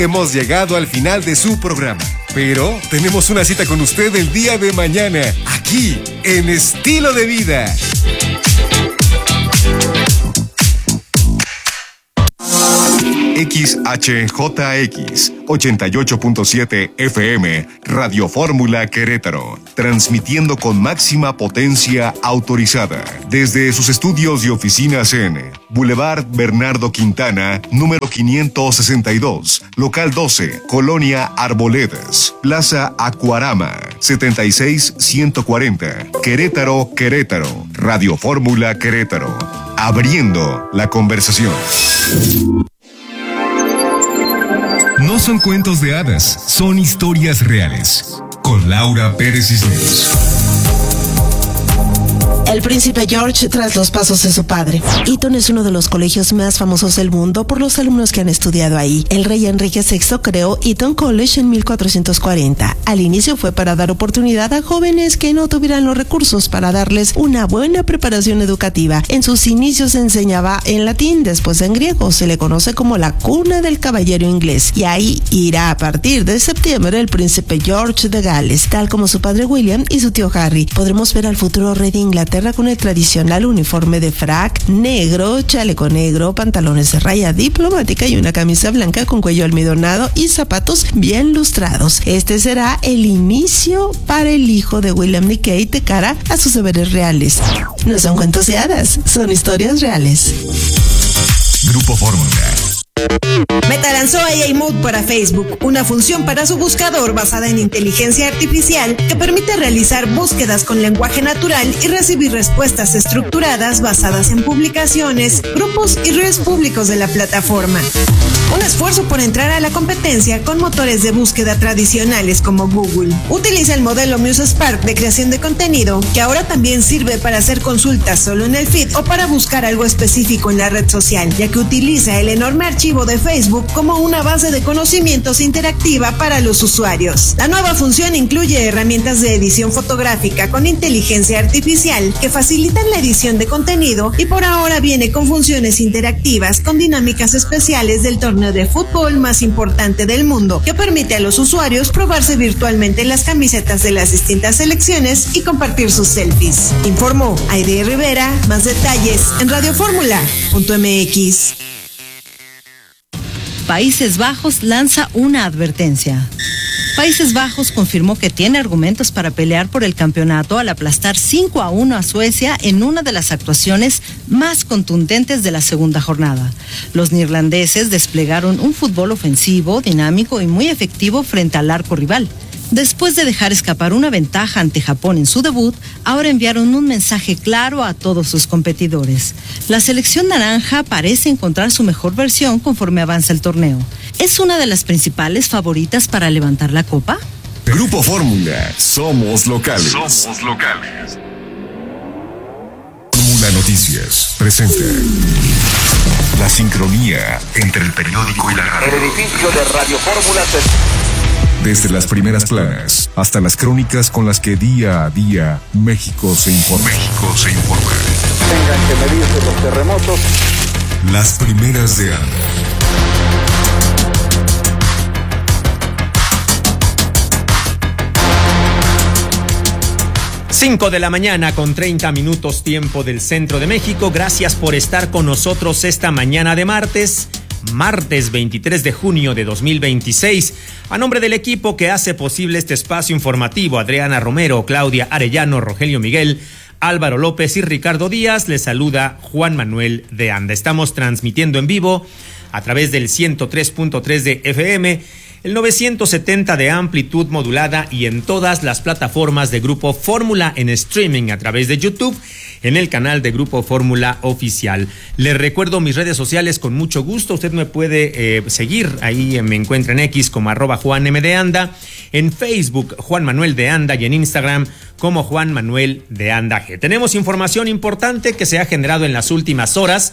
Hemos llegado al final de su programa, pero tenemos una cita con usted el día de mañana, aquí, en Estilo de Vida. XHJX 88.7 FM Radio Fórmula Querétaro, transmitiendo con máxima potencia autorizada desde sus estudios y oficinas en Boulevard Bernardo Quintana, número 562, local 12, Colonia Arboledas, Plaza Acuarama, 76140, Querétaro, Querétaro. Radio Fórmula Querétaro, abriendo la conversación. No son cuentos de hadas, son historias reales. Con Laura Pérez Cisneros. El príncipe George tras los pasos de su padre. Eton es uno de los colegios más famosos del mundo por los alumnos que han estudiado ahí. El rey Enrique VI creó Eton College en 1440. Al inicio fue para dar oportunidad a jóvenes que no tuvieran los recursos para darles una buena preparación educativa. En sus inicios se enseñaba en latín, después en griego. Se le conoce como la cuna del caballero inglés. Y ahí irá a partir de septiembre el príncipe George de Gales, tal como su padre William y su tío Harry. Podremos ver al futuro rey de Inglaterra con el tradicional uniforme de frac negro, chaleco negro, pantalones de raya diplomática y una camisa blanca con cuello almidonado y zapatos bien lustrados. Este será el inicio para el hijo de William y Kate de cara a sus deberes reales. No son cuentos de hadas, son historias reales. Grupo Fórmula. Meta lanzó AI Mode para Facebook, una función para su buscador basada en inteligencia artificial que permite realizar búsquedas con lenguaje natural y recibir respuestas estructuradas basadas en publicaciones, grupos y redes públicos de la plataforma. Un esfuerzo por entrar a la competencia con motores de búsqueda tradicionales como Google. Utiliza el modelo MuseSpark de creación de contenido, que ahora también sirve para hacer consultas solo en el feed o para buscar algo específico en la red social, ya que utiliza el enorme archivo de Facebook como una base de conocimientos interactiva para los usuarios. La nueva función incluye herramientas de edición fotográfica con inteligencia artificial que facilitan la edición de contenido y por ahora viene con funciones interactivas con dinámicas especiales del torneo de fútbol más importante del mundo, que permite a los usuarios probarse virtualmente las camisetas de las distintas selecciones y compartir sus selfies. Informó Aide Rivera. Más detalles en radioformula.mx. Países Bajos lanza una advertencia. Países Bajos confirmó que tiene argumentos para pelear por el campeonato al aplastar 5-1 a Suecia en una de las actuaciones más contundentes de la segunda jornada. Los neerlandeses desplegaron un fútbol ofensivo, dinámico y muy efectivo frente al arco rival. Después de dejar escapar una ventaja ante Japón en su debut, ahora enviaron un mensaje claro a todos sus competidores. La selección naranja parece encontrar su mejor versión conforme avanza el torneo. ¿Es una de las principales favoritas para levantar la copa? Grupo Fórmula, somos locales. Somos locales. Fórmula Noticias presenta la sincronía entre el periódico y la radio. El edificio de Radio Fórmula Desde las primeras planas hasta las crónicas con las que día a día México se informa. Tengan que medirse los terremotos. Las primeras de ANDA. Cinco de la mañana con 30 minutos tiempo del centro de México. Gracias por estar con nosotros esta mañana de martes 23 de junio de 2026. A nombre del equipo que hace posible este espacio informativo, Adriana Romero, Claudia Arellano, Rogelio Miguel, Álvaro López y Ricardo Díaz, les saluda Juan Manuel de Anda. Estamos transmitiendo en vivo a través del 103.3 de FM, el 970 de amplitud modulada y en todas las plataformas de Grupo Fórmula en streaming a través de YouTube, en el canal de Grupo Fórmula Oficial. Les recuerdo mis redes sociales con mucho gusto. Usted me puede seguir, ahí me encuentra en X como @JuanMDeAnda, en Facebook Juan Manuel de Anda y en Instagram como Juan Manuel de Anda G. Tenemos información importante que se ha generado en las últimas horas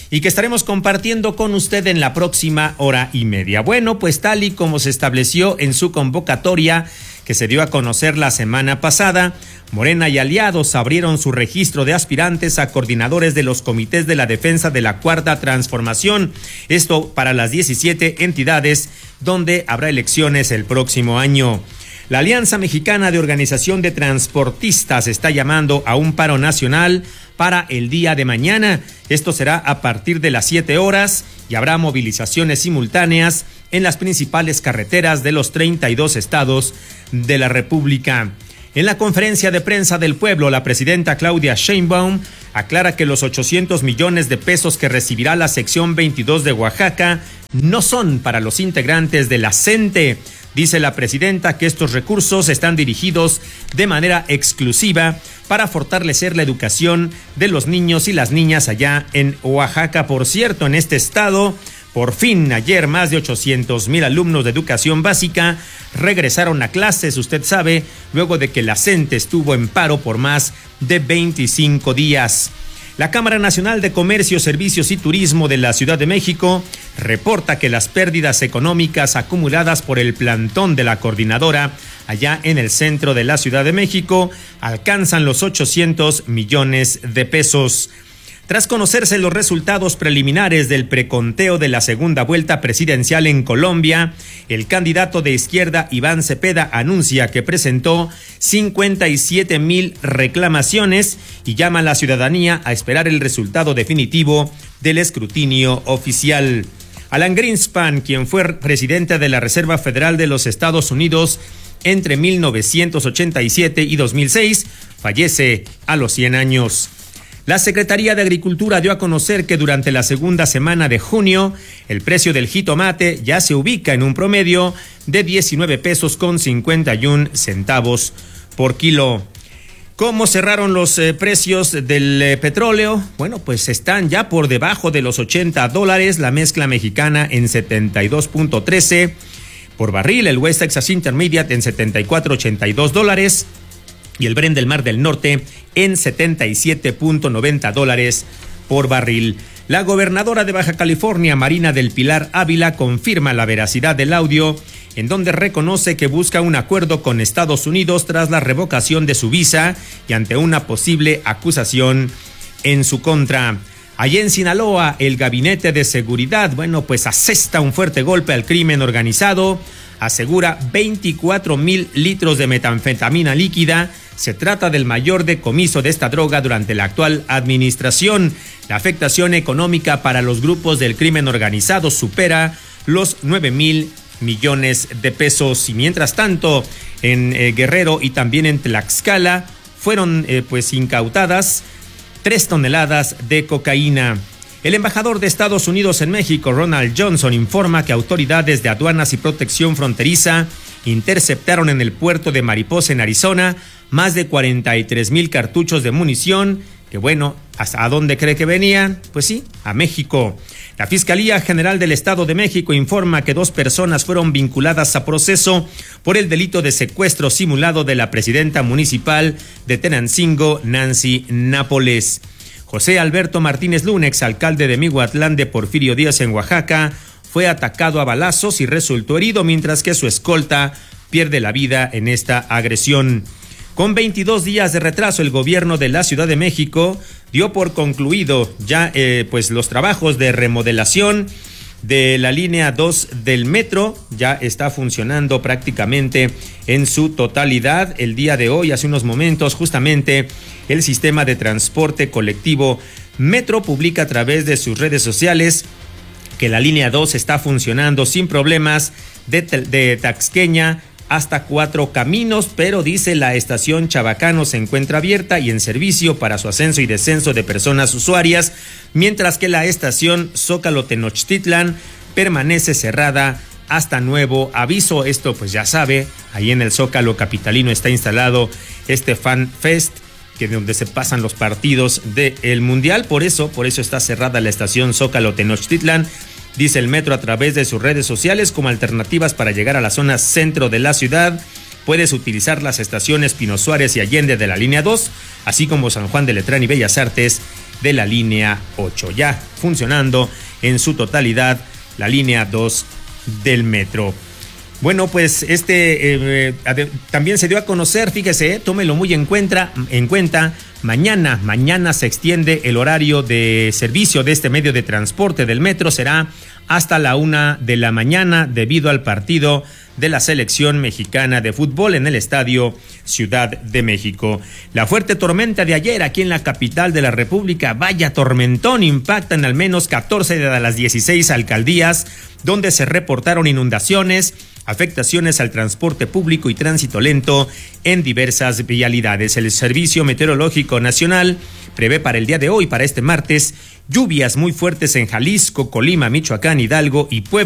y que estaremos compartiendo con usted en la próxima hora y media. Bueno, pues tal y como se estableció en su convocatoria que se dio a conocer la semana pasada, Morena y aliados abrieron su registro de aspirantes a coordinadores de los comités de la defensa de la Cuarta Transformación. Esto para las 17 entidades donde habrá elecciones el próximo año. La Alianza Mexicana de Organización de Transportistas está llamando a un paro nacional para el día de mañana. Esto será a partir de las 7 horas y habrá movilizaciones simultáneas en las principales carreteras de los 32 estados de la República. En la conferencia de prensa del pueblo, la presidenta Claudia Sheinbaum aclara que los 800 millones de pesos que recibirá la sección 22 de Oaxaca no son para los integrantes de la CENTE. Dice la presidenta que estos recursos están dirigidos de manera exclusiva para fortalecer la educación de los niños y las niñas allá en Oaxaca. Por cierto, en este estado, por fin ayer más de 800,000 alumnos de educación básica regresaron a clases, usted sabe, luego de que la CENTE estuvo en paro por más de 25 días. La Cámara Nacional de Comercio, Servicios y Turismo de la Ciudad de México reporta que las pérdidas económicas acumuladas por el plantón de la coordinadora allá en el centro de la Ciudad de México alcanzan los 800 millones de pesos. Tras conocerse los resultados preliminares del preconteo de la segunda vuelta presidencial en Colombia, el candidato de izquierda Iván Cepeda anuncia que presentó 57,000 reclamaciones y llama a la ciudadanía a esperar el resultado definitivo del escrutinio oficial. Alan Greenspan, quien fue presidente de la Reserva Federal de los Estados Unidos entre 1987 y 2006, fallece a los 100 años. La Secretaría de Agricultura dio a conocer que durante la segunda semana de junio, el precio del jitomate ya se ubica en un promedio de 19 pesos con 51 centavos por kilo. ¿Cómo cerraron los precios del petróleo? Bueno, pues están ya por debajo de los $80, la mezcla mexicana en 72.13 por barril, el West Texas Intermediate en $74.82 y el Brent del Mar del Norte en $77.90 por barril. La gobernadora de Baja California, Marina del Pilar Ávila, confirma la veracidad del audio en donde reconoce que busca un acuerdo con Estados Unidos tras la revocación de su visa y ante una posible acusación en su contra. Allí en Sinaloa, el Gabinete de Seguridad, pues asesta un fuerte golpe al crimen organizado, asegura 24,000 litros de metanfetamina líquida. Se trata del mayor decomiso de esta droga durante la actual administración. La afectación económica para los grupos del crimen organizado supera los 9,000 millones de pesos. Y mientras tanto, en Guerrero y también en Tlaxcala fueron incautadas 3 toneladas de cocaína. El embajador de Estados Unidos en México, Ronald Johnson, informa que autoridades de aduanas y protección fronteriza interceptaron en el puerto de Mariposa, en Arizona, más de 43,000 cartuchos de munición, que ¿hasta dónde cree que venían? Pues sí, a México. La Fiscalía General del Estado de México informa que 2 personas fueron vinculadas a proceso por el delito de secuestro simulado de la presidenta municipal de Tenancingo, Nancy Nápoles. José Alberto Martínez Luna, exalcalde de Mihuatlán de Porfirio Díaz en Oaxaca, fue atacado a balazos y resultó herido, mientras que su escolta pierde la vida en esta agresión. Con 22 días de retraso, el gobierno de la Ciudad de México dio por concluido ya los trabajos de remodelación de la línea 2 del metro. Ya está funcionando prácticamente en su totalidad. El día de hoy, hace unos momentos, justamente el sistema de transporte colectivo Metro publica a través de sus redes sociales que la línea 2 está funcionando sin problemas de Taxqueña hasta 4 Caminos, pero dice la estación Chabacano se encuentra abierta y en servicio para su ascenso y descenso de personas usuarias, mientras que la estación Zócalo Tenochtitlan permanece cerrada hasta nuevo aviso. Esto ya sabe, ahí en el Zócalo capitalino está instalado este Fan Fest, que es donde se pasan los partidos del Mundial, por eso está cerrada la estación Zócalo Tenochtitlan. Dice el Metro a través de sus redes sociales, como alternativas para llegar a la zona centro de la ciudad, puedes utilizar las estaciones Pino Suárez y Allende de la línea 2, así como San Juan de Letrán y Bellas Artes de la línea 8. Ya funcionando en su totalidad la línea 2 del metro. Bueno, pues también se dio a conocer, fíjese, tómelo muy en cuenta, mañana se extiende el horario de servicio de este medio de transporte del metro, será hasta la 1 de la mañana debido al partido de la selección mexicana de fútbol en el Estadio Ciudad de México. La fuerte tormenta de ayer aquí en la capital de la República, vaya tormentón, impacta en al menos 14 de las 16 alcaldías donde se reportaron inundaciones, afectaciones al transporte público y tránsito lento en diversas vialidades. El Servicio Meteorológico Nacional prevé para el día de hoy, para este martes, lluvias muy fuertes en Jalisco, Colima, Michoacán, Hidalgo y Puebla.